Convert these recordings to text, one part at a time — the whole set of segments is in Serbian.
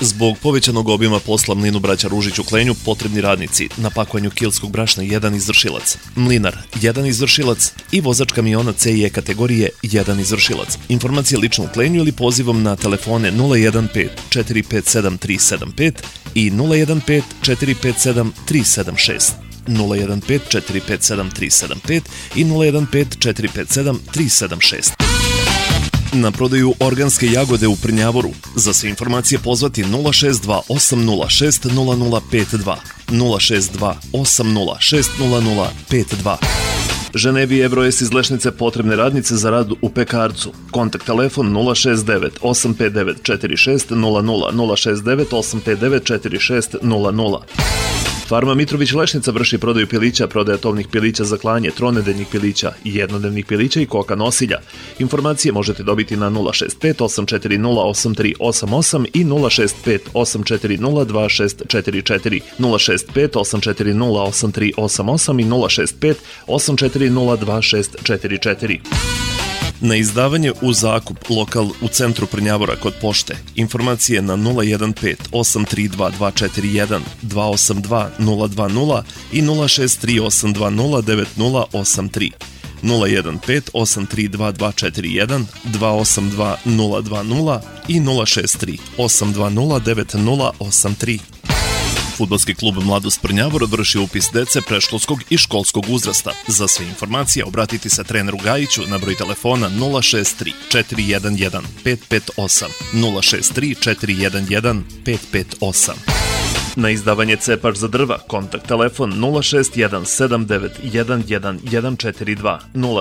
Zbog povećanog obima posla mlinu braća Ružić u Klenju potrebni radnici na pakovanju kilskog brašna 1 izvršilac, mlinar 1 izvršilac i vozač kamiona C i E kategorije 1 izvršilac. Informacije lično u Klenju ili pozivom na telefone 015 457 375 i 015 457 376. 015 457 375 i 015 457 376. Na prodaju organske jagode u Prnjavoru. Za sve informacije pozvati 062 806 0052, 062 806 0052. Ženevi Evroes iz Lešnice potrebne radnice za rad u pekarcu. Kontakt telefon 069 859 46 00, 069 859 46 00. Farma Mitrović Lešnica vrši prodaju pilića, prodaja tovnih pilića za klanje, tronedeljnih pilića, jednodnevnih pilića i koka nosilja. Informacije možete dobiti na 065 840 8388 i 065 840 2644, 065 840 8388 i 065 840 2644. Na izdavanje u zakup lokal u centru Prnjavora kod pošte. Informacije na 015 832 241 282 020 i 063 820 9083. 015 832 241 282 020 i 063 820 9083. Fudbalski klub Mladost Prnjavor vrši upis dece predškolskog i školskog uzrasta. Za sve informacije obratiti se treneru Gajiću na broj telefona 063 411 558, 063 411 558. Na izdavanje cepač za drva, kontakt telefon 061 79 11 142,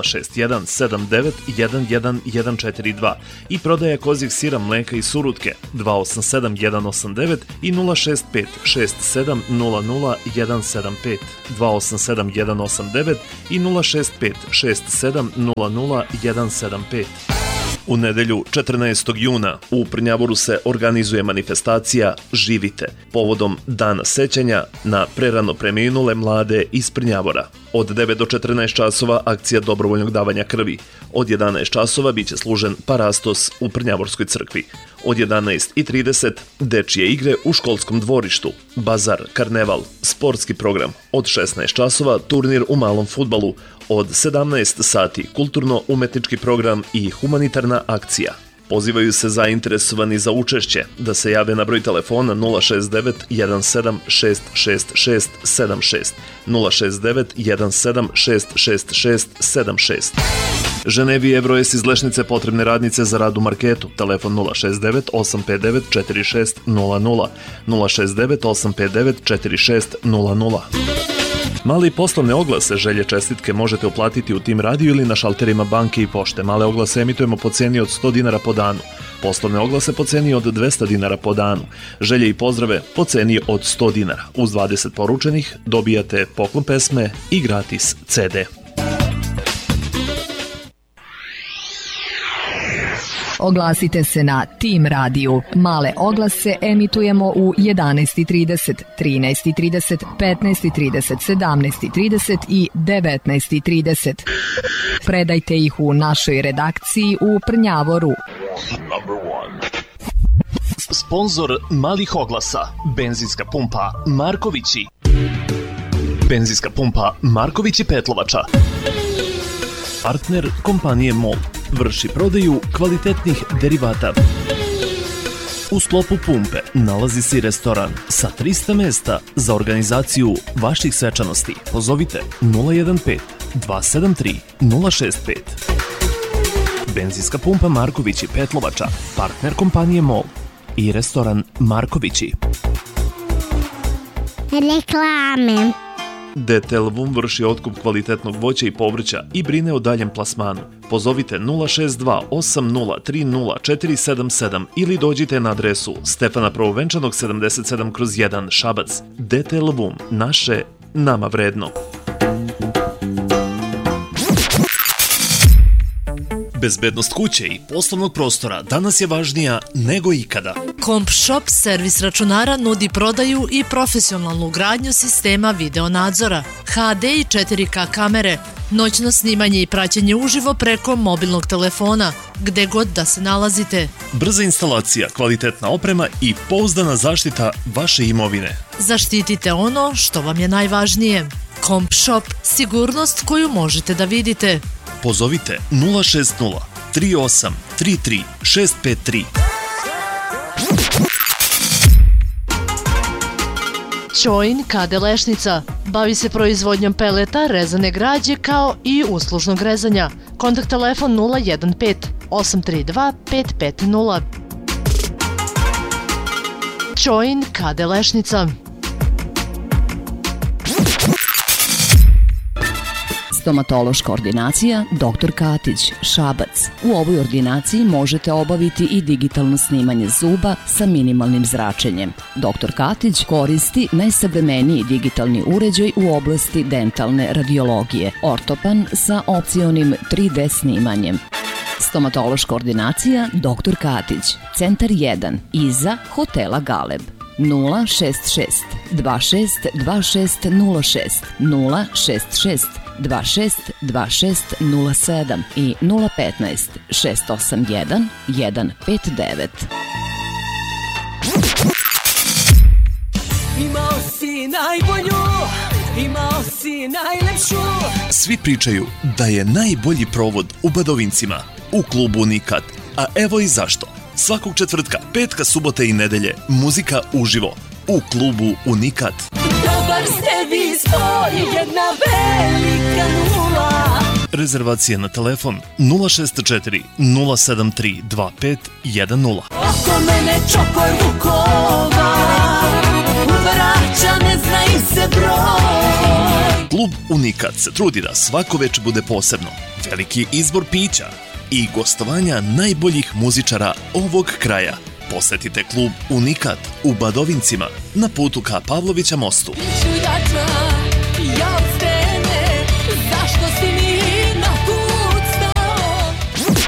061 79 11 142 i prodaja kozjeg sira, mleka i surutke 287 189 i 065 67 00 175, 287 189 i 065 67 00 175. U nedelju 14. juna u Prnjavoru se organizuje manifestacija Živite povodom Dana sećanja na prerano preminule mlade iz Prnjavora. Od 9 do 14 časova akcija dobrovoljnog davanja krvi. Od 11 časova biće služen parastos u Prnjavorskoj crkvi. Od 11:30 dečije igre u školskom dvorištu, bazar, karneval, sportski program. Od 16 časova turnir u malom fudbalu. Od 17 sati kulturno-umetnički program i humanitarna akcija. Pozivaju se zainteresovani za učešće da se jave na broj telefona 069 17 666 76, 069 17 666 76. Ženevi Evroes iz Lešnice potrebne radnice za rad u marketu. Telefon 069 859 46 00, 069 859 46 00. Male i poslovne oglase, želje, čestitke možete uplatiti u Tim radiju ili na šalterima banke i pošte. Male oglase emitujemo po ceni od 100 dinara po danu. Poslovne oglase po ceni od 200 dinara po danu. Želje i pozdrave po ceni od 100 dinara. Uz 20 poručenih dobijate poklon pesme i gratis CD. Oglasite se na Tim radiju. Male oglase emitujemo u 11:30, 13:30, 15:30, 17:30 i 19:30. Predajte ih u našoj redakciji u Prnjavoru. Sponzor malih oglasa, benzinska pumpa Markovići. Benzinska pumpa Markovići Petlovača. Partner kompanije MOL. Vrši prodaju kvalitetnih derivata. U sklopu pumpe nalazi se i restoran sa 300 mesta za organizaciju vaših svečanosti. Pozovite 015 273 065. Benzinska pumpa Markovići Petlovača, partner kompanije MOL i restoran Markovići. Reklame. Detelvum vrši otkup kvalitetnog voća i povrća i brine o daljem plasmanu. Pozovite 062 8030 477 ili dođite na adresu Stefana Prvovenčanog 77/1 Šabac. Detelvum, naše, nama vredno. Bezbednost kuće i poslovnog prostora danas je važnija nego ikada. CompShop servis računara nudi prodaju i profesionalnu ugradnju sistema video nadzora, HD i 4K kamere, noćno snimanje i praćenje uživo preko mobilnog telefona, gde god da se nalazite. Brza instalacija, kvalitetna oprema i pouzdana zaštita vaše imovine. Zaštitite ono što vam je najvažnije. CompShop, sigurnost koju možete da vidite. Pozovite 060 38 33 653. Ćoin KD Lešnica. Bavi se proizvodnjom peleta, rezane građe kao i uslužnog rezanja. Kontakt telefon 015 832 550. Ćoin KD Lešnica. Stomatološka ordinacija Dr. Katić, Šabac. U ovoj ordinaciji možete obaviti i digitalno snimanje zuba sa minimalnim zračenjem. Dr. Katić koristi najsavremeniji digitalni uređaj u oblasti dentalne radiologije, ortopan sa opcionim 3D snimanjem. Stomatološka ordinacija Dr. Katić, Centar 1, iza Hotela Galeb. 066 26 2606 066 26 2607 i 015 681 159. Imao si najbolju, imao si najlepšu. Svi pričaju da je najbolji provod u Badovincima, u klubu Unikat. A evo i zašto. Svakog četvrtka, petka, subote i nedelje muzika uživo u klubu Unikat. Dobar servis, to je jedna velika nula. Rezervacije na telefon 064 073 2510. Oko mene čopor vukova, u Vračane zna im se broj. Klub Unikat se trudi da svako večer bude posebno. Veliki izbor pića i gostovanja najboljih muzičara ovog kraja. Posetite klub Unikat u Badovincima na putu ka Pavlovića mostu. Čudača, ja od stene, zašto si mi napucao?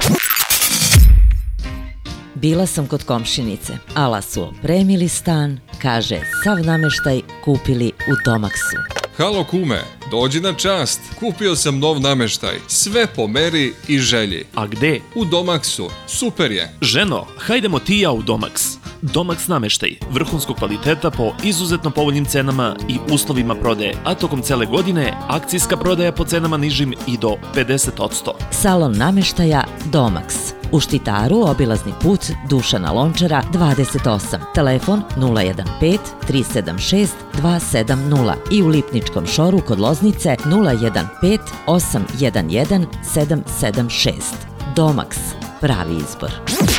Bila sam kod komšinice, ala su opremili stan, kaže, sav nameštaj kupili u Domaksu. Halo kume, dođi na čast, kupio sam nov nameštaj, sve po meri i želji. A gde? U Domaksu, super je. Ženo, hajdemo ti i ja u Domaks. Domaks nameštaj, vrhunskog kvaliteta po izuzetno povoljnim cenama i uslovima prodaje, a tokom cele godine akcijska prodaja po cenama nižim i do 50%. Salon nameštaja Domaks. U Štitaru obilazni put Dušana Lončara 28, telefon 015 376 270 i u Lipničkom šoru kod Loznice 015 811 776. Domaks, pravi izbor.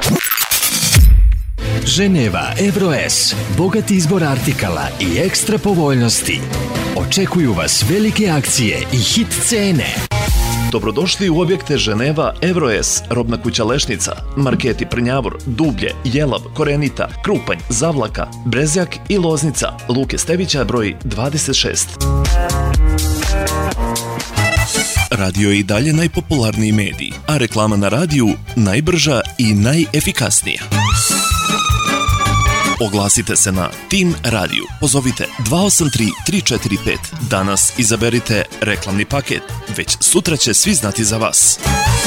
Ženeva EURO-S, bogat izbor artikala i ekstra povoljnosti. Očekuju vas velike akcije i hit cene. Dobrodošli u objekte Ženeva EURO-S, robna kuća Lešnica, marketi Prnjavor, Dublje, Jelav, Korenita, Krupanj, Zavlaka, Brezjak i Loznica, Luke Stevića broj 26. Radio je i dalje najpopularniji medij, a reklama na radiju najbrža i najefikasnija. Oglasite se na Tim Radio. Pozovite 283 345. Danas izaberite reklamni paket. Već sutra će svi znati za vas.